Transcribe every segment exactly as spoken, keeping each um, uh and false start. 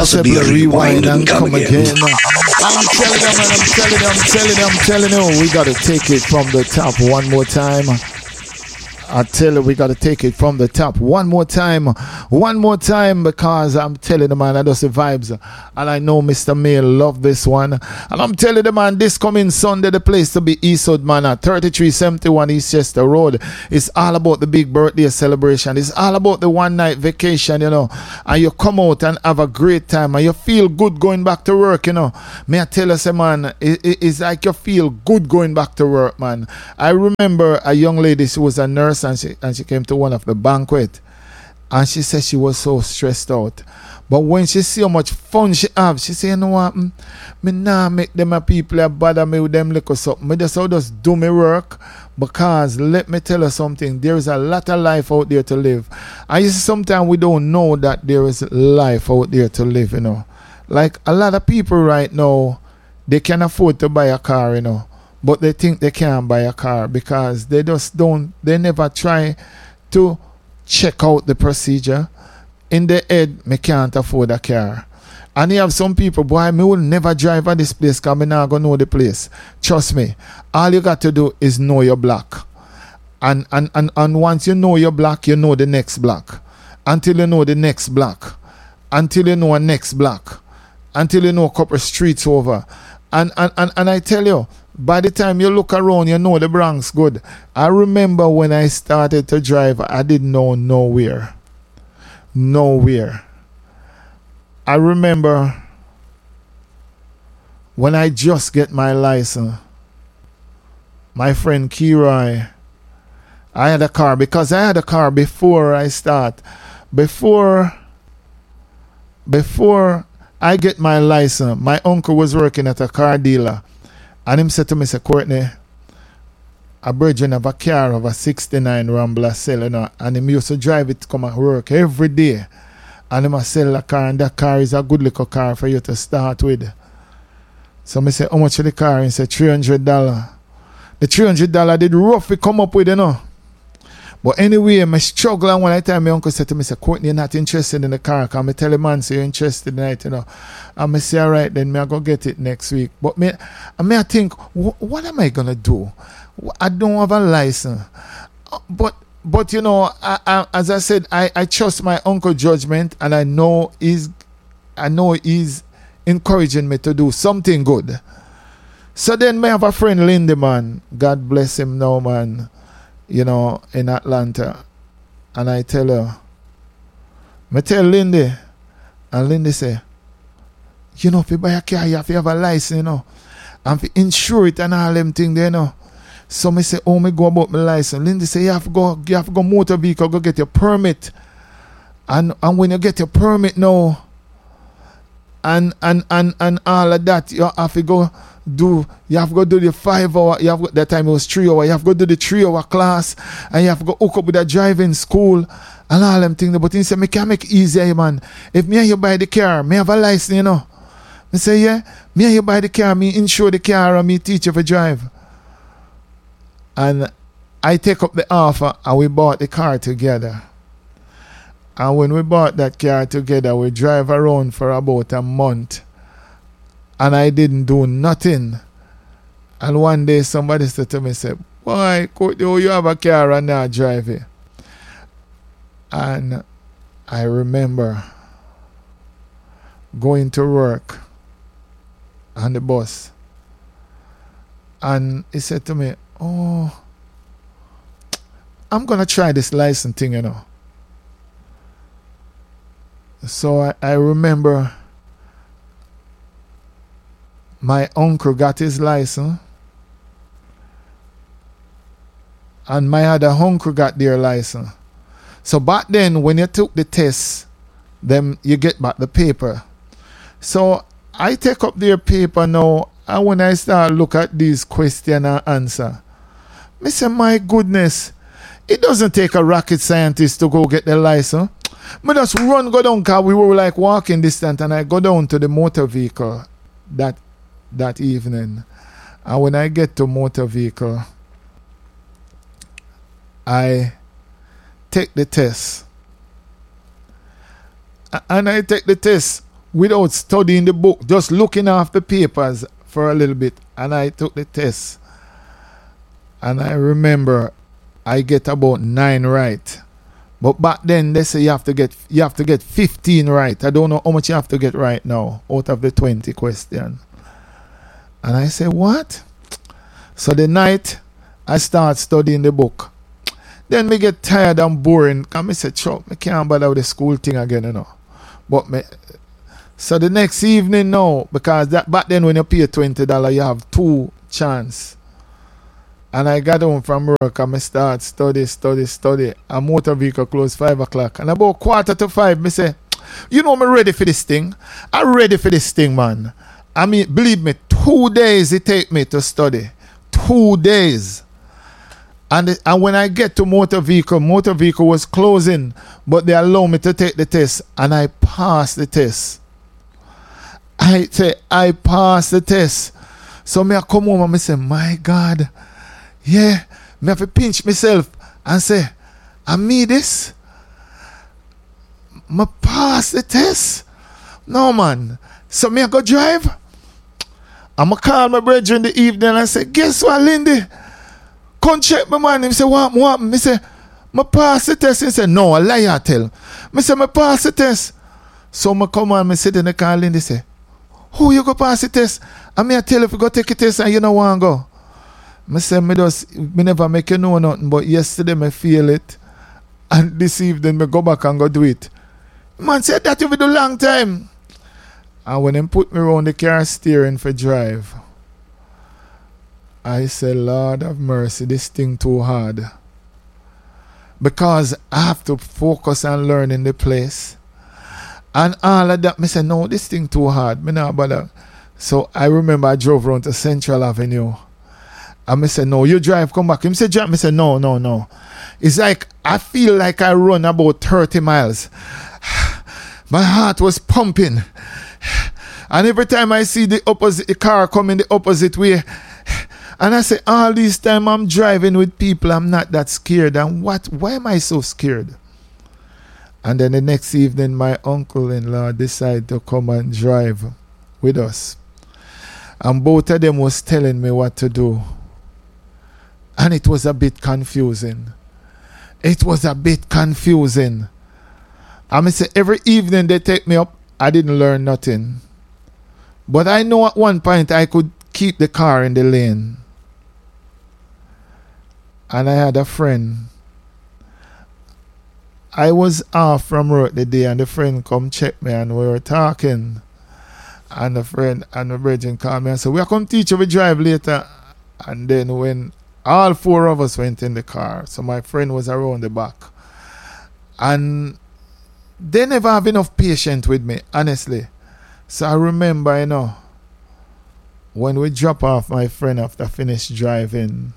possibly rewind and come again. I'm telling them, man, I'm telling them, I'm telling them, I'm telling them, we gotta take it from the top one more time. I tell you, we got to take it from the top one more time. One more time, because I'm telling the man, I just the vibes. And I know Mister Mail love this one. And I'm telling the man, this coming Sunday, the place to be Eastwood Manor, thirty-three seventy-one Eastchester Road. It's all about the big birthday celebration. It's all about the one night vacation, you know. And you come out and have a great time. And you feel good going back to work, you know. May I tell you, say, man, it, it, it's like you feel good going back to work, man. I remember a young lady, she was a nurse, and she and she came to one of the banquet, and she said she was so stressed out. But when she see how much fun she have, she say, you know what, mm, me nah make them a people that bother me with them little something. Me just, I'll just do my work, because let me tell you something, there is a lot of life out there to live. And you see, sometimes we don't know that there is life out there to live, you know. Like a lot of people right now, they can afford to buy a car, you know. But they think they can't buy a car because they just don't, they never try to check out the procedure. In their head, me can't afford a car. And you have some people, boy, me will never drive at this place because me not going to know the place. Trust me, all you got to do is know your block. And, and, and, and once you know your block, you know the next block. Until you know the next block. Until you know a next block. Until you know a couple of streets over. And, and, and, and I tell you, by the time you look around, you know the Bronx good. I remember when I started to drive, I didn't know nowhere. Nowhere. I remember when I just get my license, my friend Kiroy, I had a car, because I had a car before I start. Before, before I get my license, my uncle was working at a car dealer. And him said to me, say, Courtney, a virgin of a car of a sixty-nine Rambler sell, you know, and him used to drive it to come and work every day. And him a sell a car, and that car is a good little car for you to start with. So me say, how much for the car? He said, three hundred dollars. The three hundred dollars did roughly come up with, you know. But anyway, I struggle, and when I tell my uncle said to me, say, Courtney, you're not interested in the car. Because I tell him, man, say you're interested in it, you know. And I say, all right, then I go get it next week. But me, I may think, what am I going to do? I don't have a license. But, but you know, I, I, as I said, I, I trust my uncle's judgment, and I know he's, I know he's encouraging me to do something good. So then I have a friend, Lindy, man. God bless him now, man. You know, in Atlanta. And I tell her, I tell Lindy, and Lindy say, you know, if you buy a car, you have to have a license, you know, and to insure it and all them things there, you know. So I say, oh, me go about my license. Lindy say, you have to go, you have to go motor vehicle, go get your permit. And and when you get your permit now, and and and and all of that, you have to go do, you have to go do the five hour, you have to, that time it was three hour, you have to go do the three hour class, and you have to go hook up with a driving school and all them things. But he said, me can make it easier, man. If me and you buy the car, me have a license, you know. I say, yeah, me and you buy the car, me insure the car, and me teach you to drive. And I take up the offer, and we bought the car together. And when we bought that car together, we drive around for about a month. And I didn't do nothing. And one day somebody said to me, say, boy, oh, you have a car and not drive it. And I remember going to work on the bus. And he said to me, oh, I'm going to try this license thing, you know. So I, I remember my uncle got his license, and my other uncle got their license. So back then, when you took the test, then you get back the paper. So I take up their paper now, and when I start look at these question and answer, I say, my goodness, it doesn't take a rocket scientist to go get the license. I just run, go down, because we were like walking distance, and I go down to the motor vehicle that that evening. And when I get to motor vehicle, I take the test. And I take the test without studying the book, just looking off the papers for a little bit, and I took the test. And I remember I get about nine right. But back then they say you have to get you have to get fifteen right. I don't know how much you have to get right now out of the twenty question. And I say, what? So the night I start studying the book. Then me get tired and boring. Cause me say, Chuck, me can't bother with the school thing again, you know. But me so the next evening now, because that back then when you pay twenty dollars, you have two chance. And I got home from work and I start study, study, study. A motor vehicle close five o'clock. And about quarter to five, me say, you know, I'm ready for this thing. I'm ready for this thing, man. I mean, believe me, two days it take me to study. Two days. And, it, and when I get to motor vehicle, motor vehicle was closing, but they allow me to take the test. And I passed the test. I say, I passed the test. So me I come home and I say, my God, yeah, me have to pinch myself and say, I me this? Me pass the test? No, man. So me I go drive? I'm going to call my brother in the evening and say, guess what, Lindy? Come check my man. He say, what, what? Me say, me pass the test. He say, no, a lie I tell. Me say, me pass the test. So me come on, me sit in the car, Lindy say, who you go pass the test? And me I tell you if you go take a test and you don't want to go. I say, me, just, me never make you know nothing, but yesterday me feel it. And this evening me go back and go do it. Man said that you will do long time. And when they put me around the car steering for drive, I say, Lord have mercy, this thing too hard. Because I have to focus on learning the place. And all of that, me say, no, this thing too hard. Me not bother. So I remember I drove around to Central Avenue. And I said, no, you drive, come back. He said, drive. I said, no, no, no. It's like, I feel like I run about thirty miles. My heart was pumping. And every time I see the opposite the car coming the opposite way, and I say, all this time I'm driving with people, I'm not that scared. And what, why am I so scared? And then the next evening, my uncle-in-law decided to come and drive with us. And both of them was telling me what to do. And it was a bit confusing. It was a bit confusing. I say every evening they take me up, I didn't learn nothing. But I know at one point I could keep the car in the lane. And I had a friend. I was off from work the day and the friend come check me and we were talking. And the friend and the virgin called me and said, we are going to teach you to drive later. And then when all four of us went in the car, so my friend was around the back. And they never have enough patience with me, honestly. So I remember, you know, when we drop off my friend after finished driving,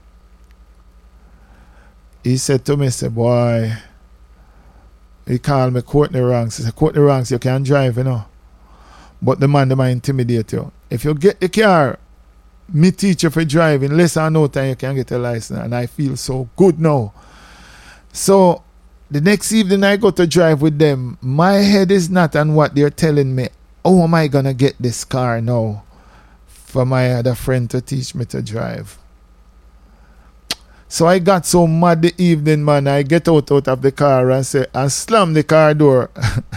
he said to me, he said, boy, he called me Courtney Ranks. He said, Courtney Ranks, you can't drive, you know. But the man, they might intimidate you. If you get the car, me teach you for driving, less or no time you can get a license. And I feel so good now. So the next evening I go to drive with them, my head is not on what they're telling me. How am I going to get this car now for my other friend to teach me to drive? So I got so mad the evening, man. I get out, out of the car and say, and slam the car door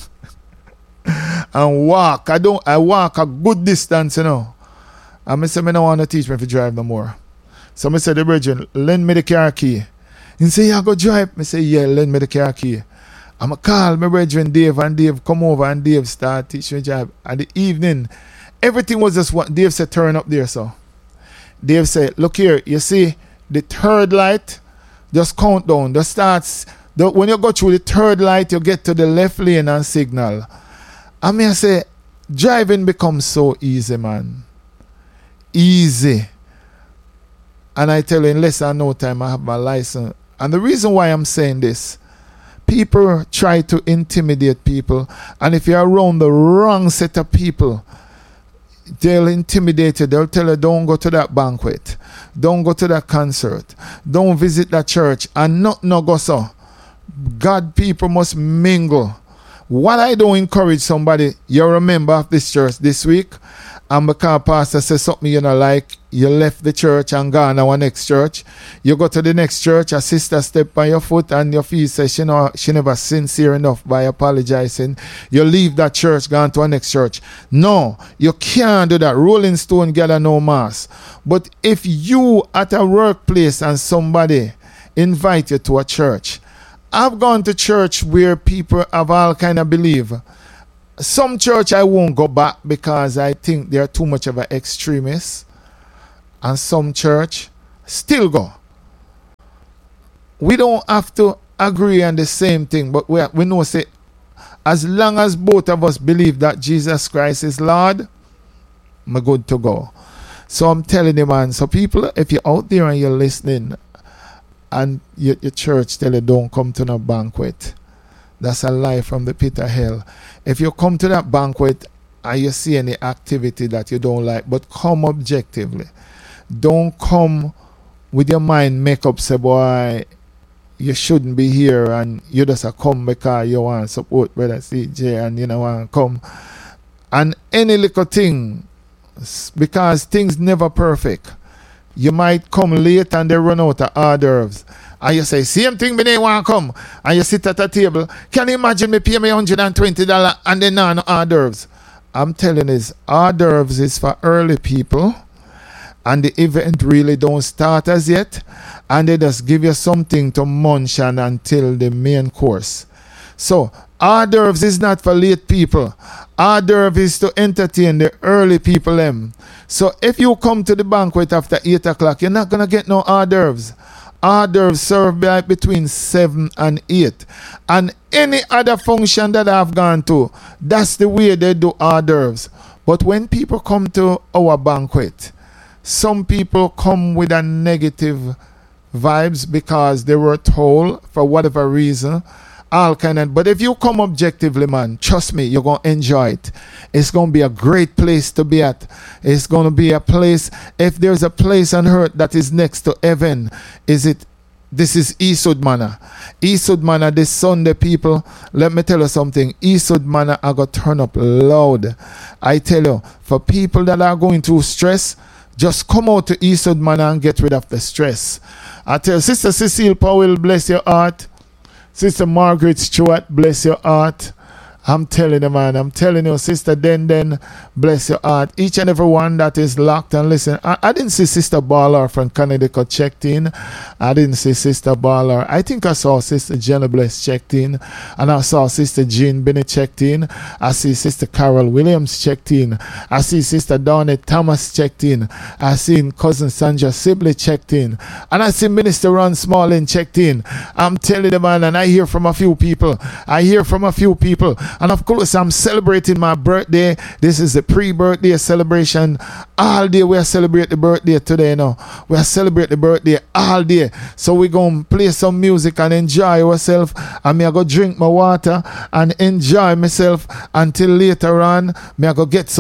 and walk. I don't, I walk a good distance, you know. And I say, I don't want to teach me to drive no more. So I said, the virgin, lend me the car key. He say, yeah, go drive. I say, yeah, lend me the car key. I'm going to call my brethren Dave, and Dave come over and Dave start teaching me drive. And the evening, everything was just what Dave said, turn up there. So Dave said, look here, you see the third light, just count down. The starts, the, when you go through the third light, you get to the left lane and signal. I mean, I say, driving becomes so easy, man. Easy. And I tell you, in less than no time, I have my license. And the reason why I'm saying this, people try to intimidate people. And if you're around the wrong set of people, they'll intimidate you. They'll tell you, don't go to that banquet. Don't go to that concert. Don't visit that church. And not no go so. God people must mingle. What I don't encourage somebody, you're a member of this church this week, and because pastor says something you know like, you left the church and gone to our next church. You go to the next church, a sister step on your foot and your feet says she, know, she never sincere enough by apologizing. You leave that church, gone to our next church. No, you can't do that. Rolling Stone gather no mass. But if you at a workplace and somebody invite you to a church, I've gone to church where people have all kind of belief. Some church I won't go back because I think they're too much of an extremist. And some church still go. We don't have to agree on the same thing, but we, we know say as long as both of us believe that Jesus Christ is Lord, we're good to go. So I'm telling you, man, so people, if you're out there and you're listening and your, your church tell you don't come to no banquet, that's a lie from the pit of hell. If you come to that banquet and you see any activity that you don't like, but come objectively. Don't come with your mind make up, say, boy, you shouldn't be here, and you just a come because you want to support Brother C J and you know want to come. And any little thing, because things never perfect. You might come late and they run out of hors d'oeuvres. And you say, same thing, me they want to come. And you sit at a table. Can you imagine me pay me one hundred twenty dollars and then no hors d'oeuvres? I'm telling you, hors d'oeuvres is for early people. And the event really don't start as yet. And they just give you something to munch on until the main course. So, hors d'oeuvres is not for late people. Hors d'oeuvres is to entertain the early people. Them. So, if you come to the banquet after eight o'clock, you're not going to get no hors d'oeuvres. Hors d'oeuvres serve by between seven and eight. And any other function that I've gone to, that's the way they do hors d'oeuvres. But when people come to our banquet, some people come with a negative vibes because they were told for whatever reason, all kind of. But if you come objectively, man, trust me, you're gonna enjoy it. It's gonna be a great place to be at. It's gonna be a place. If there's a place on earth that is next to heaven, is it? This is Eastwood Manor. Eastwood Manor this Sunday, people. Let me tell you something. Eastwood Manor are gonna turn up loud. I tell you, for people that are going through stress, just come out to Eastwood Manor and get rid of the stress. I tell you, Sister Cecile Powell, bless your heart. Sister Margaret Stewart, bless your heart. I'm telling you, man. I'm telling you, Sister Den Den, bless your heart. Each and every one that is locked and listen. I, I didn't see Sister Baller from Connecticut checked in. I didn't see Sister Baller. I think I saw Sister Jenna Bless checked in. And I saw Sister Jean Bennett checked in. I see Sister Carol Williams checked in. I see Sister Donna Thomas checked in. I see Cousin Sandra Sibley checked in. And I see Minister Ron Smalling checked in. I'm telling you, man, and I hear from a few people. I hear from a few people. And of course, I'm celebrating my birthday. This is the pre-birthday celebration. All day we are celebrating the birthday today, you know. We are celebrating the birthday all day. So we're going to play some music and enjoy ourselves. And me I go drink my water and enjoy myself until later on. Me I go get some